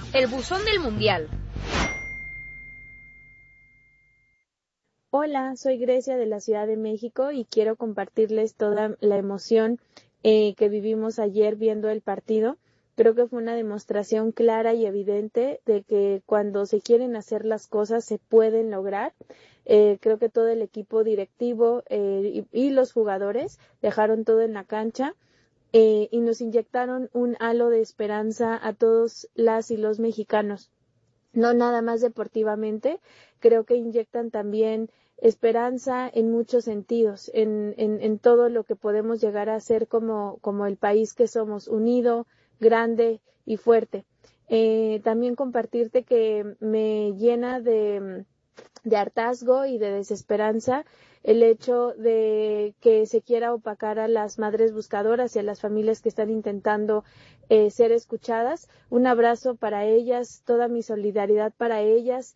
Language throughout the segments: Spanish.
El buzón del Mundial. Hola, soy Grecia de la Ciudad de México y quiero compartirles toda la emoción que vivimos ayer viendo el partido. Creo que fue una demostración clara y evidente de que cuando se quieren hacer las cosas se pueden lograr. Creo que todo el equipo directivo y los jugadores dejaron todo en la cancha y nos inyectaron un halo de esperanza a todos las y los mexicanos. No nada más deportivamente, creo que inyectan también esperanza en muchos sentidos, en todo lo que podemos llegar a ser como el país que somos, unido, grande y fuerte. También compartirte que me llena de hartazgo y de desesperanza el hecho de que se quiera opacar a las madres buscadoras y a las familias que están intentando ser escuchadas. Un abrazo para ellas, toda mi solidaridad para ellas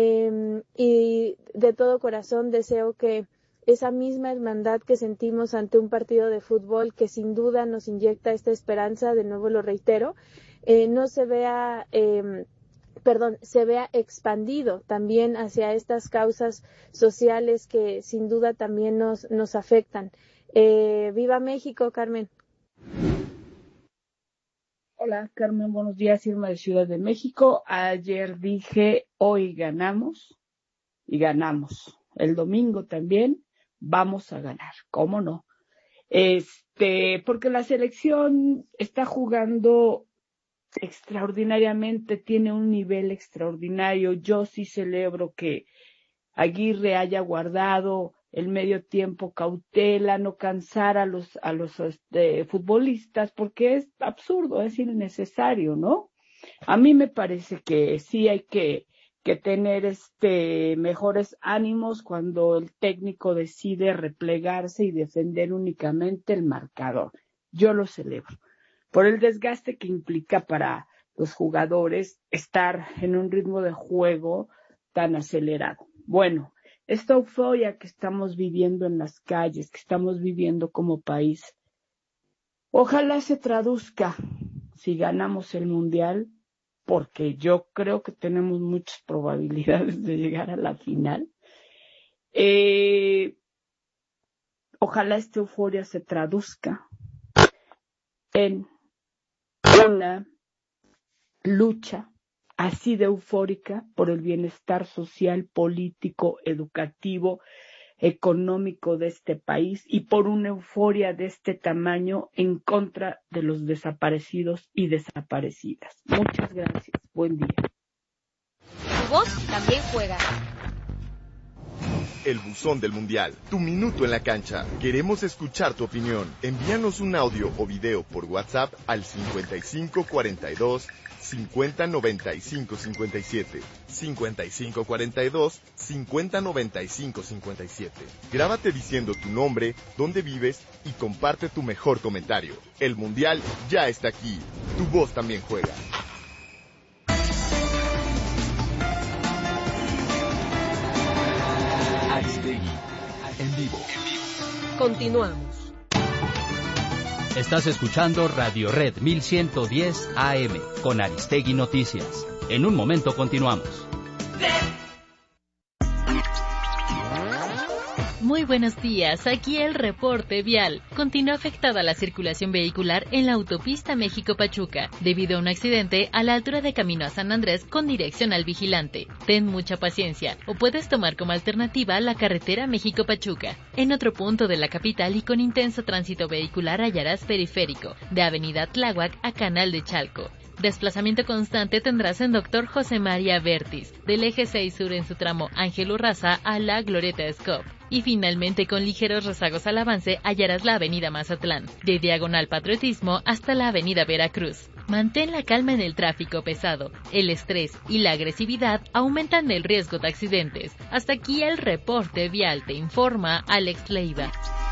y de todo corazón deseo que esa misma hermandad que sentimos ante un partido de fútbol que sin duda nos inyecta esta esperanza, de nuevo lo reitero, no se vea se vea expandido también hacia estas causas sociales que sin duda también nos afectan. ¡Viva México, Carmen! Hola, Carmen, buenos días, Irma de Ciudad de México. Ayer dije, hoy ganamos y ganamos. El domingo también vamos a ganar, ¿cómo no? Porque la selección está jugando extraordinariamente, tiene un nivel extraordinario. Yo sí celebro que Aguirre haya guardado el medio tiempo cautela, no cansar a los futbolistas, porque es absurdo, es innecesario, ¿no? A mí me parece que sí hay que tener mejores ánimos cuando el técnico decide replegarse y defender únicamente el marcador. Yo lo celebro. Por el desgaste que implica para los jugadores estar en un ritmo de juego tan acelerado. Bueno, esta euforia que estamos viviendo en las calles, que estamos viviendo como país, ojalá se traduzca si ganamos el Mundial, porque yo creo que tenemos muchas probabilidades de llegar a la final. Ojalá esta euforia se traduzca en una lucha así de eufórica por el bienestar social, político, educativo, económico de este país y por una euforia de este tamaño en contra de los desaparecidos y desaparecidas. Muchas gracias. Buen día. Tu voz también juega. El buzón del Mundial, tu minuto en la cancha. Queremos escuchar tu opinión. Envíanos un audio o video por WhatsApp al 5542 5095 57. 5542 5095 57. Grábate diciendo tu nombre, dónde vives y comparte tu mejor comentario. El Mundial ya está aquí. Tu voz también juega. Aristegui, en vivo. Continuamos. Estás escuchando Radio Red 1110 AM con Aristegui Noticias. En un momento continuamos. Muy buenos días, aquí el reporte vial. Continúa afectada la circulación vehicular en la autopista México-Pachuca, debido a un accidente a la altura de camino a San Andrés con dirección al Vigilante. Ten mucha paciencia, o puedes tomar como alternativa la carretera México-Pachuca. En otro punto de la capital y con intenso tránsito vehicular hallarás periférico, de Avenida Tláhuac a Canal de Chalco. Desplazamiento constante tendrás en Dr. José María Vértiz, del eje 6 sur en su tramo Ángel Urraza a la Glorieta Escop. Y finalmente, con ligeros rezagos al avance, hallarás la avenida Mazatlán, de Diagonal Patriotismo hasta la avenida Veracruz. Mantén la calma en el tráfico pesado. El estrés y la agresividad aumentan el riesgo de accidentes. Hasta aquí el reporte vial, te informa Alex Leiva.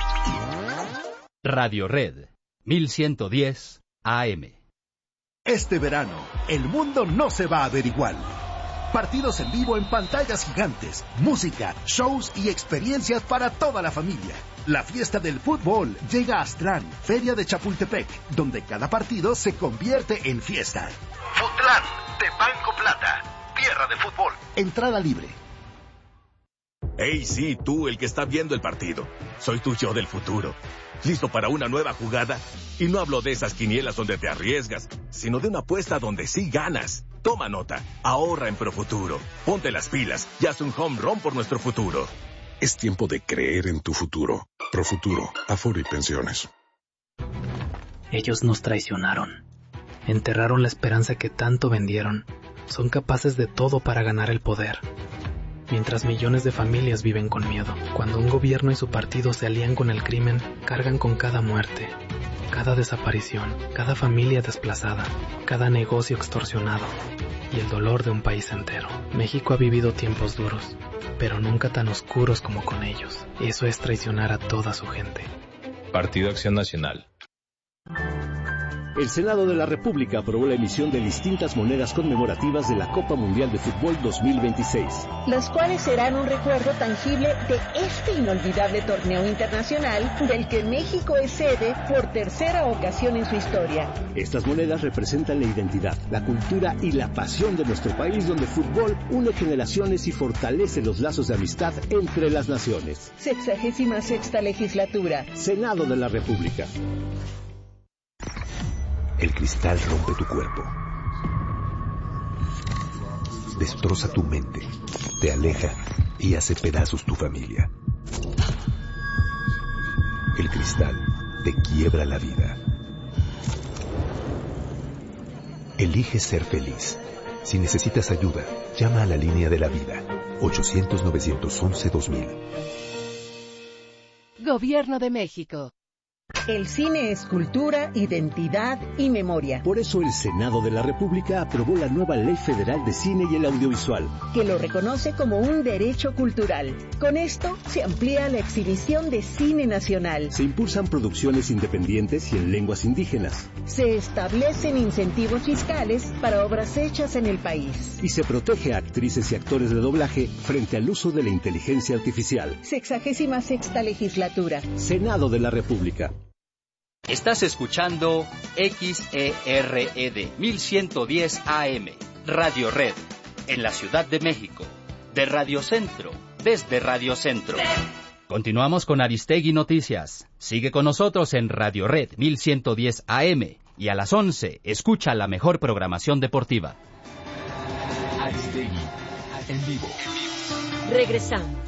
Radio Red 1110 AM. Este verano, el mundo no se va a ver igual. Partidos en vivo en pantallas gigantes, música, shows y experiencias para toda la familia. La fiesta del fútbol llega a Aztlán, Feria de Chapultepec, donde cada partido se convierte en fiesta. Futlán, de Banco Plata. Tierra de fútbol. Entrada libre. Hey, sí, tú, el que está viendo el partido. Soy tu yo del futuro. ¿Listo para una nueva jugada? Y no hablo de esas quinielas donde te arriesgas, sino de una apuesta donde sí ganas. Toma nota, ahorra en Profuturo. Ponte las pilas y haz un home run por nuestro futuro. Es tiempo de creer en tu futuro. Profuturo, Afore y Pensiones. Ellos nos traicionaron. Enterraron la esperanza que tanto vendieron. Son capaces de todo para ganar el poder. Mientras millones de familias viven con miedo. Cuando un gobierno y su partido se alían con el crimen, cargan con cada muerte, cada desaparición, cada familia desplazada, cada negocio extorsionado y el dolor de un país entero. México ha vivido tiempos duros, pero nunca tan oscuros como con ellos. Eso es traicionar a toda su gente. Partido Acción Nacional. El Senado de la República aprobó la emisión de distintas monedas conmemorativas de la Copa Mundial de Fútbol 2026. Las cuales serán un recuerdo tangible de este inolvidable torneo internacional del que México es sede por tercera ocasión en su historia. Estas monedas representan la identidad, la cultura y la pasión de nuestro país, donde el fútbol une generaciones y fortalece los lazos de amistad entre las naciones. 66ª legislatura. Senado de la República. El cristal rompe tu cuerpo, destroza tu mente, te aleja y hace pedazos tu familia. El cristal te quiebra la vida. Elige ser feliz. Si necesitas ayuda, llama a la línea de la vida, 800-911-2000. Gobierno de México. El cine es cultura, identidad y memoria. Por eso el Senado de la República aprobó la nueva Ley Federal de Cine y el Audiovisual, que lo reconoce como un derecho cultural. Con esto se amplía la exhibición de cine nacional. Se impulsan producciones independientes y en lenguas indígenas. Se establecen incentivos fiscales para obras hechas en el país. Y se protege a actrices y actores de doblaje frente al uso de la inteligencia artificial. 66ª legislatura. Senado de la República. Estás escuchando XERED 1110 AM, Radio Red, en la Ciudad de México, de Radio Centro, desde Radio Centro. Continuamos con Aristegui Noticias. Sigue con nosotros en Radio Red 1110 AM y a las 11 escucha la mejor programación deportiva. Aristegui, en vivo. Regresamos.